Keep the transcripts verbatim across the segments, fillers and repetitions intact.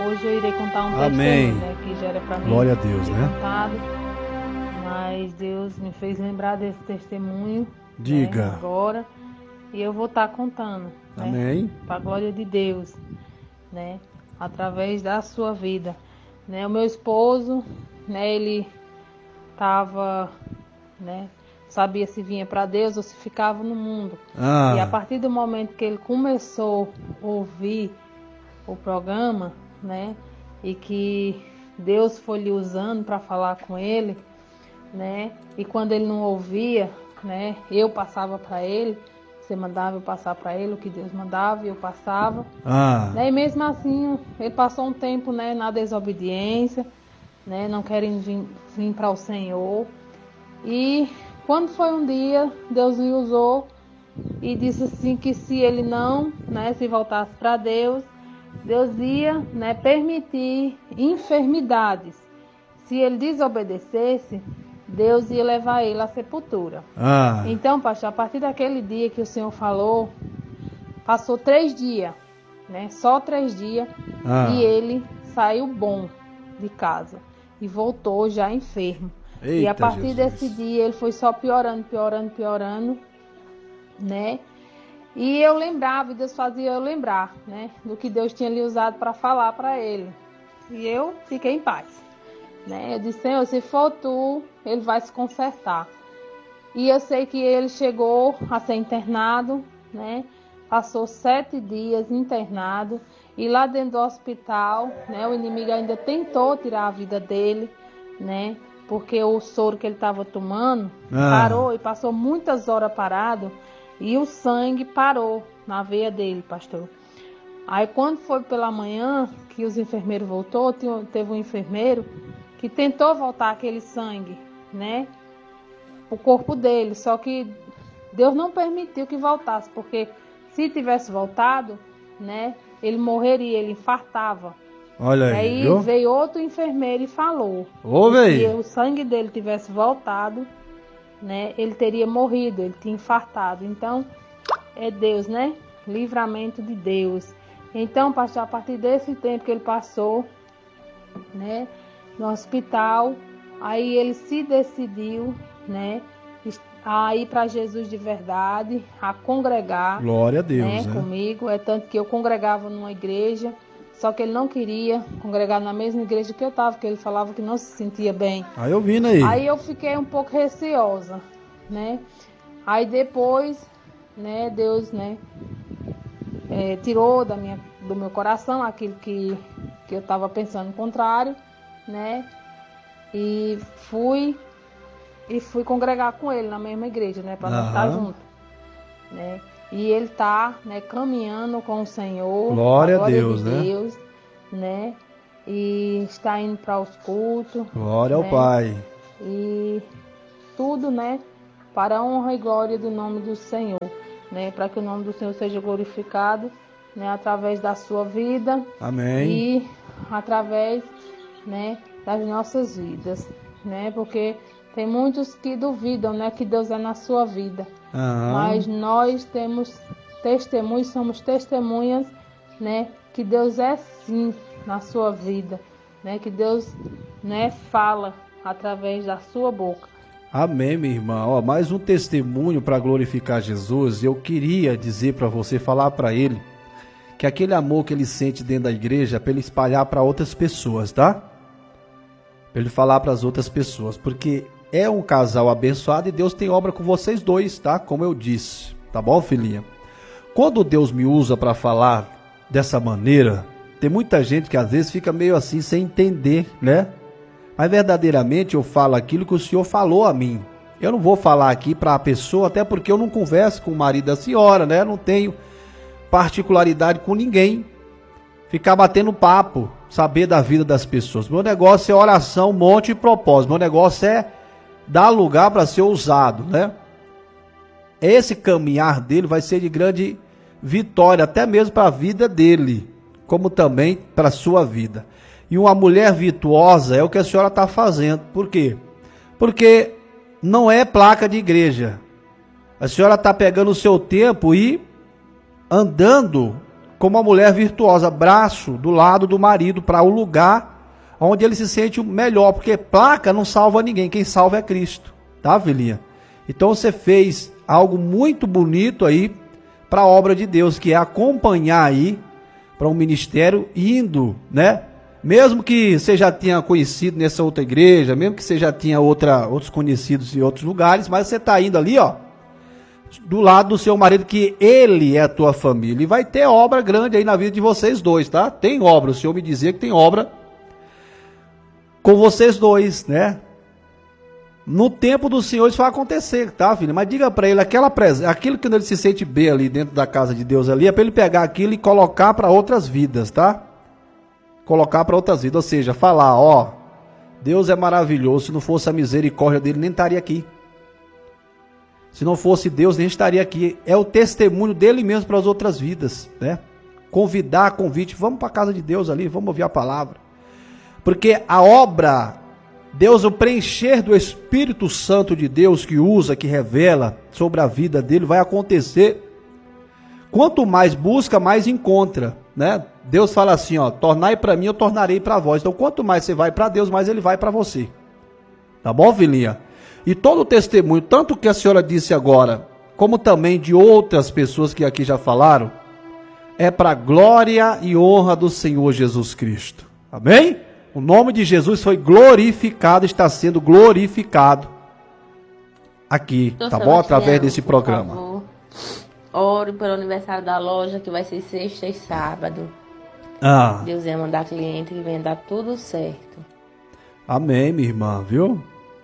hoje eu irei contar um Amém. testemunho, né, que já era para mim. Glória a Deus, né? Contado, mas Deus me fez lembrar desse testemunho. Diga. Né, agora. E eu vou estar contando. Né, Amém. para a glória de Deus, né? Através da sua vida. Né, o meu esposo, né, ele estava, né, sabia se vinha para Deus ou se ficava no mundo. Ah. E a partir do momento que ele começou a ouvir o programa, né, e que Deus foi lhe usando para falar com ele, né, e quando ele não ouvia, né, eu passava para ele, você mandava eu passar para ele o que Deus mandava e eu passava. Ah. Né, e mesmo assim, ele passou um tempo, né, na desobediência, né, não querendo vir, vir para o Senhor. E quando foi um dia, Deus lhe usou e disse assim que se ele não, né, se voltasse para Deus, Deus ia, né, permitir enfermidades. Se ele desobedecesse, Deus ia levar ele à sepultura. Ah. Então, pastor, a partir daquele dia que o Senhor falou, passou três dias, né, só três dias, Ah. e ele saiu bom de casa e voltou já enfermo. Eita, e a partir Jesus. desse dia ele foi só piorando, piorando, piorando, né? E eu lembrava, e Deus fazia eu lembrar, né, do que Deus tinha lhe usado para falar para ele. E eu fiquei em paz, né? Eu disse, Senhor, se for tu, ele vai se consertar. E eu sei que ele chegou a ser internado, né? Passou sete dias internado. E lá dentro do hospital, né, o inimigo ainda tentou tirar a vida dele, né? Porque o soro que ele estava tomando Ah. parou e passou muitas horas parado e o sangue parou na veia dele, pastor. Aí quando foi pela manhã que os enfermeiros voltou, teve um enfermeiro que tentou voltar aquele sangue, né, o corpo dele, só que Deus não permitiu que voltasse, porque se tivesse voltado, né, ele morreria, ele infartava. Olha aí, Aí viu? veio outro enfermeiro e falou Ô, que se véi. o sangue dele tivesse voltado, né, ele teria morrido, ele tinha infartado. Então, é Deus, né? Livramento de Deus. Então, pastor, a partir desse tempo que ele passou, né, no hospital, aí ele se decidiu, né, a ir para Jesus de verdade, a congregar. Glória a Deus, né, né? comigo. É tanto que eu congregava numa igreja, só que ele não queria congregar na mesma igreja que eu estava, porque ele falava que não se sentia bem. Aí eu vindo aí. Aí eu fiquei um pouco receosa, né? Aí depois, né, Deus, né, é, tirou da minha, do meu coração aquilo que, que eu estava pensando contrário, né? E fui e fui congregar com ele na mesma igreja, né, para nós estar junto, né? E ele tá, né, caminhando com o Senhor. Glória a glória Deus, de né? Deus, né? E está indo para os cultos. Glória né? ao Pai. E tudo, né, para a honra e glória do nome do Senhor, né? Para que o nome do Senhor seja glorificado, né, através da sua vida. Amém. E através, né, das nossas vidas, né? Porque tem muitos que duvidam, né, que Deus é na sua vida. Aham. Mas nós temos testemunhos, somos testemunhas, né, que Deus é sim na sua vida, né, que Deus, né, fala através da sua boca. Amém, minha irmã. Ó, mais um testemunho para glorificar Jesus. Eu queria dizer para você, falar para ele, que aquele amor que ele sente dentro da igreja, para ele espalhar para outras pessoas, tá? Para ele falar para as outras pessoas, porque é um casal abençoado e Deus tem obra com vocês dois, tá? Como eu disse, tá bom, filhinha? Quando Deus me usa para falar dessa maneira, tem muita gente que às vezes fica meio assim sem entender, né? Mas verdadeiramente eu falo aquilo que o Senhor falou a mim. Eu não vou falar aqui para a pessoa, até porque eu não converso com o marido da senhora, né? Eu não tenho particularidade com ninguém. Ficar batendo papo, saber da vida das pessoas. Meu negócio é oração, monte e propósito. Meu negócio é dar lugar para ser usado, né? Esse caminhar dele vai ser de grande vitória, até mesmo para a vida dele, como também para a sua vida. E uma mulher virtuosa é o que a senhora está fazendo. Por quê? Porque não é placa de igreja. A senhora está pegando o seu tempo e andando como uma mulher virtuosa, braço do lado do marido para o lugar onde ele se sente melhor, porque placa não salva ninguém, quem salva é Cristo, tá, filhinha? Então você fez algo muito bonito aí para a obra de Deus, que é acompanhar aí para um ministério indo, né? Mesmo que você já tinha conhecido nessa outra igreja, mesmo que você já tinha outra, outros conhecidos em outros lugares, mas você está indo ali, ó, do lado do seu marido, que ele é a tua família. E vai ter obra grande aí na vida de vocês dois, tá? Tem obra, o Senhor me dizia que tem obra com vocês dois, né? No tempo do Senhor isso vai acontecer, tá, filho? Mas diga para ele, aquela presença, aquilo que ele se sente bem ali dentro da casa de Deus ali, é para ele pegar aquilo e colocar para outras vidas, tá? Colocar para outras vidas, ou seja, falar, ó, Deus é maravilhoso, se não fosse a misericórdia dele, nem estaria aqui. Se não fosse Deus, nem estaria aqui. É o testemunho dele mesmo para as outras vidas, né? Convidar, convite, vamos para a casa de Deus ali, vamos ouvir a palavra. Porque a obra, Deus, o preencher do Espírito Santo de Deus, que usa, que revela sobre a vida dele, vai acontecer. Quanto mais busca, mais encontra, né? Deus fala assim, ó, tornai para mim, eu tornarei para vós. Então, quanto mais você vai para Deus, mais ele vai para você. Tá bom, filhinha? E todo o testemunho, tanto que a senhora disse agora, como também de outras pessoas que aqui já falaram, é para a glória e honra do Senhor Jesus Cristo. Amém? O nome de Jesus foi glorificado, está sendo glorificado aqui, Doutor tá bom? Através Sebastião, desse programa. Por favor, ore pelo aniversário da loja, que vai ser sexta e sábado. Ah. Deus ia mandar cliente que venha dar tudo certo. Amém, minha irmã, viu?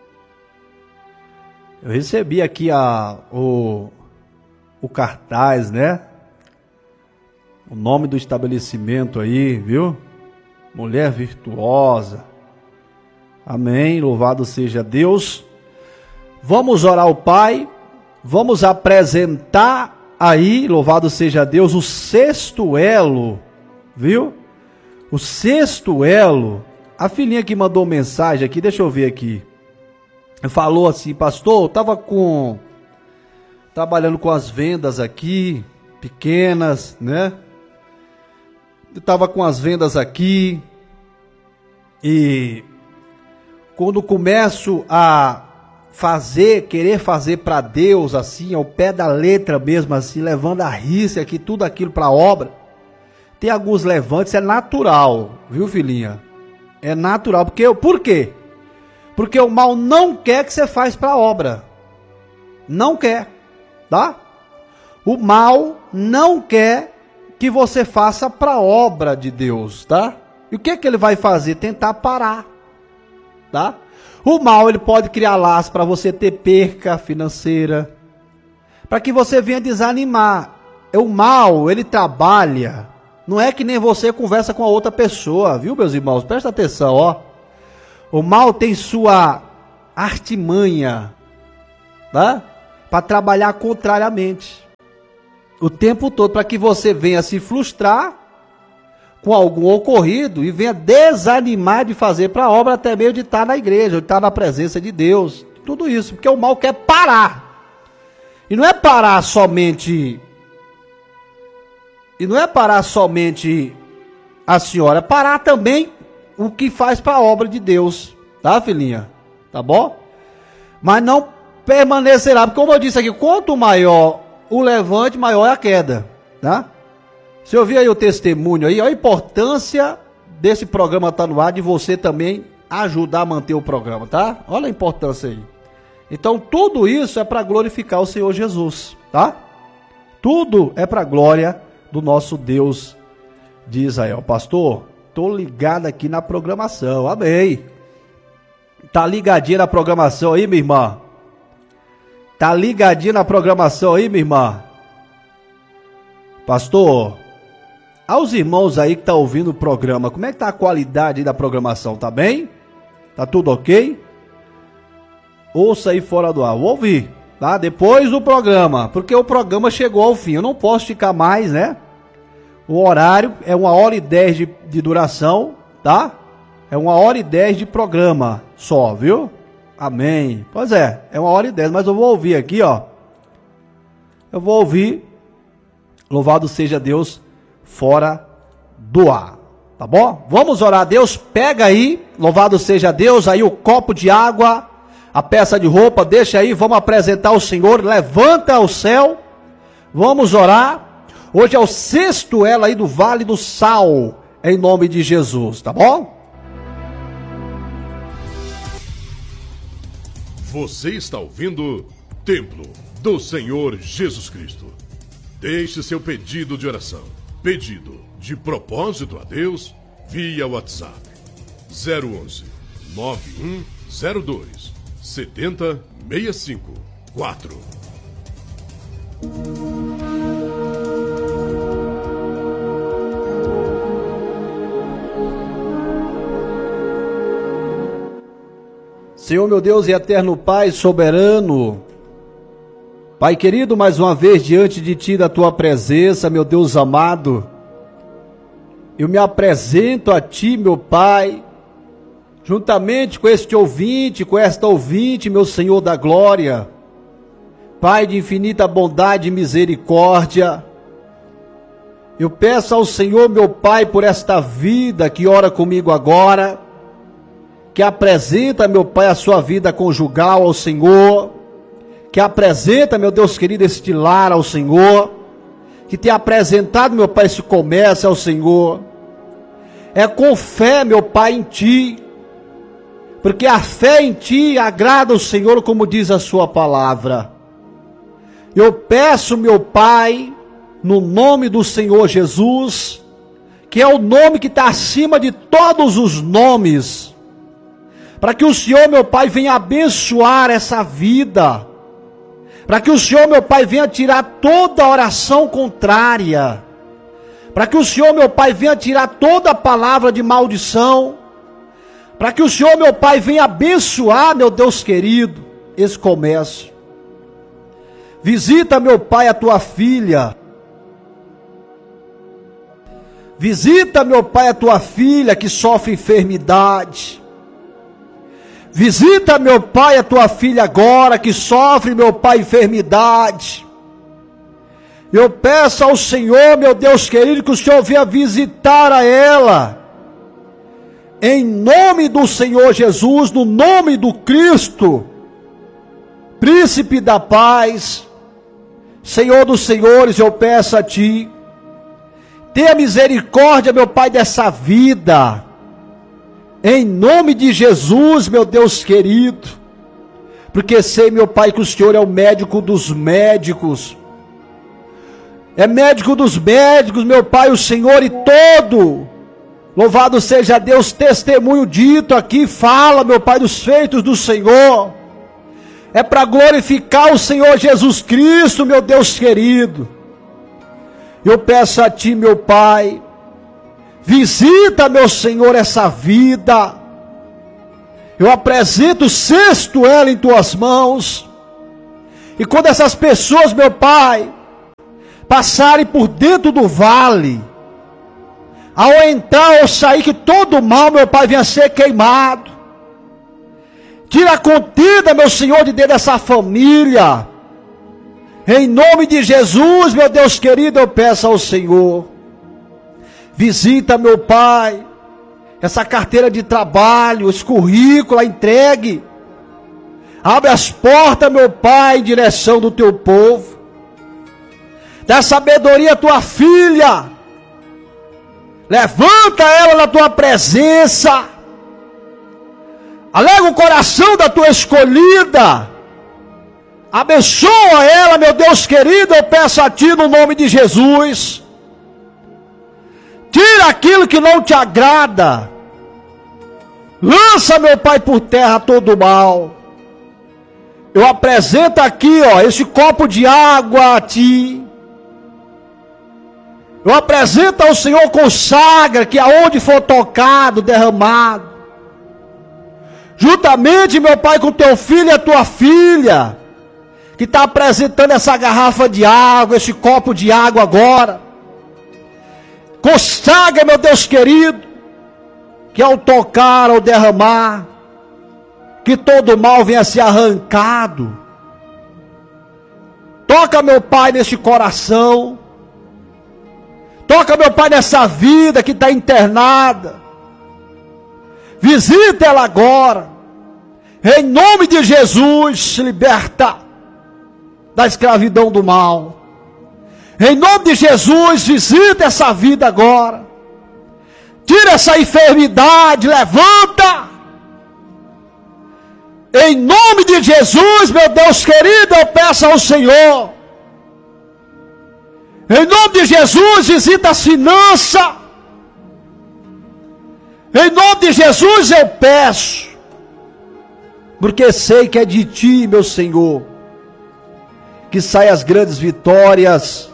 Eu recebi aqui a, o, o cartaz, né? O nome do estabelecimento aí, viu? Mulher virtuosa. Amém, louvado seja Deus. Vamos orar ao Pai. Vamos apresentar aí, louvado seja Deus, o sexto elo, viu? O sexto elo. A filhinha que mandou mensagem aqui, deixa eu ver aqui. Falou assim, pastor, eu estava com... trabalhando com as vendas aqui, pequenas, né? Eu estava com as vendas aqui e quando começo a fazer, querer fazer para Deus assim, ao pé da letra mesmo assim, levando a risca aqui, tudo aquilo para a obra, tem alguns levantes, é natural, viu, filhinha? É natural, porque, por quê? Porque o mal não quer que você faça para a obra, não quer, tá? O mal não quer que você faça para a obra de Deus, tá? E o que é que ele vai fazer? Tentar parar, tá? O mal, ele pode criar laços para você ter perca financeira, para que você venha desanimar. O mal, ele trabalha, não é que nem você conversa com a outra pessoa, viu, meus irmãos? Presta atenção, ó. O mal tem sua artimanha, tá? Para trabalhar contrariamente. O tempo todo, para que você venha se frustrar com algum ocorrido e venha desanimar de fazer para a obra, até mesmo de estar na igreja, de estar na presença de Deus, tudo isso, porque o mal quer parar. E não é parar somente, e não é parar somente a senhora, é parar também o que faz para a obra de Deus, tá, filhinha? Tá bom? Mas não permanecerá, porque como eu disse aqui, quanto maior o levante, maior é a queda, tá? Você ouviu aí o testemunho aí, a importância desse programa estar no ar, de você também ajudar a manter o programa, tá? Olha a importância aí. Então tudo isso é para glorificar o Senhor Jesus, tá? Tudo é para a glória do nosso Deus de Israel. Pastor, tô ligado aqui na programação, amém. Tá ligadinha na programação aí, minha irmã? Tá ligadinho na programação aí, minha irmã? Pastor, aos irmãos aí que tá ouvindo o programa, como é que tá a qualidade da programação? Tá bem? Tá tudo ok? Ouça aí fora do ar, vou ouvir, tá? Depois do programa, porque o programa chegou ao fim, eu não posso ficar mais, né? O horário é uma hora e dez de, de duração, tá? É uma hora e dez de programa só, viu? Amém. Pois é, é uma hora e dez, mas eu vou ouvir aqui, ó. Eu vou ouvir, louvado seja Deus, fora do ar. Tá bom? Vamos orar a Deus. Pega aí, louvado seja Deus, aí o copo de água, a peça de roupa, deixa aí, vamos apresentar o Senhor, levanta ao céu, vamos orar. Hoje é o sexto ela aí do Vale do Sal, em nome de Jesus, tá bom? Você está ouvindo Templo do Senhor Jesus Cristo. Deixe seu pedido de oração, pedido de propósito a Deus, via WhatsApp zero onze, nove um zero dois, sete zero seis cinco quatro. Senhor meu Deus e eterno Pai soberano, Pai querido, mais uma vez diante de Ti, da Tua presença, meu Deus amado, eu me apresento a Ti, meu Pai, juntamente com este ouvinte, com esta ouvinte, meu Senhor da glória, Pai de infinita bondade e misericórdia, eu peço ao Senhor, meu Pai, por esta vida que ora comigo agora, que apresenta, meu Pai, a sua vida conjugal ao Senhor, que apresenta, meu Deus querido, este lar ao Senhor, que tem apresentado, meu Pai, esse comércio ao Senhor. É com fé, meu Pai, em Ti, porque a fé em Ti agrada o Senhor, como diz a sua palavra. Eu peço, meu Pai, no nome do Senhor Jesus, que é o nome que está acima de todos os nomes, para que o Senhor, meu Pai, venha abençoar essa vida, para que o Senhor, meu Pai, venha tirar toda oração contrária, para que o Senhor, meu Pai, venha tirar toda palavra de maldição, para que o Senhor, meu Pai, venha abençoar, meu Deus querido, esse comércio. Visita, meu Pai, a tua filha. Visita, meu Pai, a tua filha que sofre enfermidade. Visita, meu Pai, a tua filha agora que sofre, meu Pai, enfermidade. Eu peço ao Senhor, meu Deus querido, que o Senhor venha visitar a ela. Em nome do Senhor Jesus, no nome do Cristo, Príncipe da paz, Senhor dos senhores, eu peço a Ti, tenha misericórdia, meu Pai, dessa vida. Em nome de Jesus, meu Deus querido, porque sei, meu Pai, que o Senhor é o médico dos médicos, é médico dos médicos, meu Pai, o Senhor, e todo, louvado seja Deus, testemunho dito aqui, fala, meu Pai, dos feitos do Senhor, é para glorificar o Senhor Jesus Cristo, meu Deus querido. Eu peço a Ti, meu Pai, visita, meu Senhor, essa vida. Eu apresento o sexto ela em Tuas mãos. E quando essas pessoas, meu Pai, passarem por dentro do vale, ao entrar ou sair, que todo mal, meu Pai, venha ser queimado. Tira a contenda, meu Senhor, de dentro dessa família. Em nome de Jesus, meu Deus querido, eu peço ao Senhor. Visita, meu Pai, essa carteira de trabalho, esse currículo, entregue. Abre as portas, meu Pai, em direção do Teu povo. Dá sabedoria à Tua filha. Levanta ela na Tua presença. Alega o coração da Tua escolhida. Abençoa ela, meu Deus querido, eu peço a Ti no nome de Jesus. Tira aquilo que não te agrada. Lança, meu Pai, por terra todo o mal. Eu apresento aqui, ó, esse copo de água a Ti. Eu apresento ao Senhor, consagra que aonde for tocado, derramado, juntamente, meu Pai, com Teu filho e a Tua filha, que está apresentando essa garrafa de água, esse copo de água agora. Consagra, meu Deus querido, que ao tocar, ao derramar, que todo mal venha a ser arrancado. Toca, meu Pai, neste coração. Toca, meu Pai, nessa vida que está internada. Visita ela agora. Em nome de Jesus, liberta da escravidão do mal. Em nome de Jesus, visita essa vida agora. Tira essa enfermidade, levanta. Em nome de Jesus, meu Deus querido, eu peço ao Senhor. Em nome de Jesus, visita as finanças. Em nome de Jesus eu peço. Porque sei que é de Ti, meu Senhor, que saem as grandes vitórias.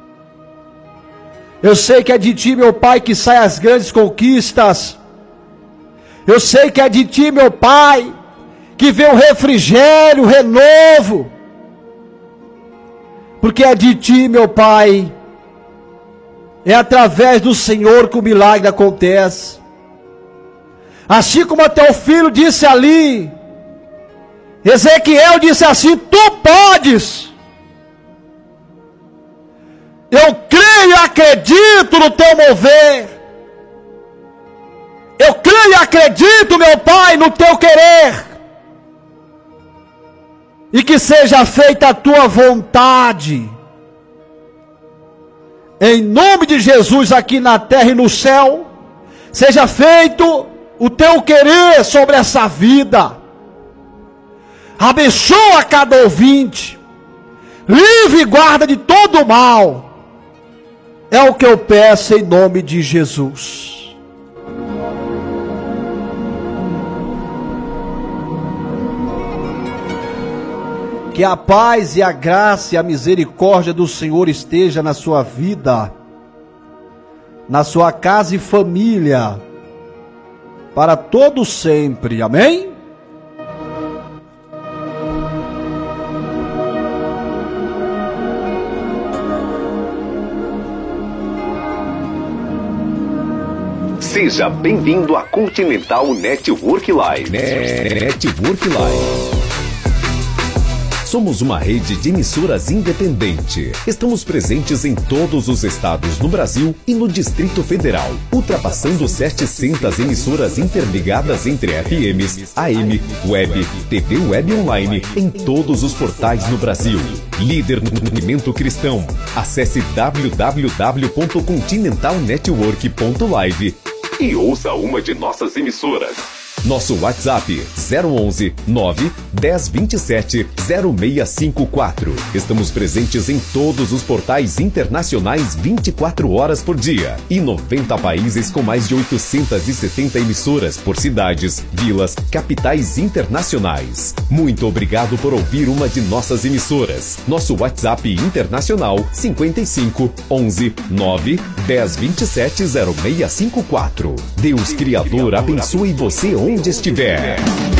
Eu sei que é de Ti, meu Pai, que saem as grandes conquistas. Eu sei que é de Ti, meu Pai, que vem o refrigério, o renovo. Porque é de Ti, meu Pai. É através do Senhor que o milagre acontece. Assim como até o filho disse ali, Ezequiel disse assim: Tu podes. Eu creio e acredito no Teu mover. Eu creio e acredito, meu Pai, no Teu querer. E que seja feita a Tua vontade. Em nome de Jesus, aqui na terra e no céu, seja feito o Teu querer sobre essa vida. Abençoa cada ouvinte. Livre e guarda de todo o mal. É o que eu peço em nome de Jesus. Que a paz e a graça e a misericórdia do Senhor esteja na sua vida, na sua casa e família, para todo sempre. Amém? Seja bem-vindo à Continental Network Live. Network Live. Somos uma rede de emissoras independente. Estamos presentes em todos os estados no Brasil e no Distrito Federal, ultrapassando setecentas emissoras interligadas entre F Ms, A M, Web, T V Web Online em todos os portais no Brasil. Líder no movimento cristão. Acesse w w w ponto continental network ponto live e ouça uma de nossas emissoras. Nosso WhatsApp zero onze nove dez vinte e sete zero seis cinco quatro. Estamos presentes em todos os portais internacionais vinte e quatro horas por dia e noventa países com mais de oitocentas e setenta emissoras por cidades, vilas, capitais internacionais. Muito obrigado por ouvir uma de nossas emissoras. Nosso WhatsApp internacional cinquenta e cinco onze nove dez vinte e sete zero seis cinco quatro. Deus Criador abençoe você onde estiver.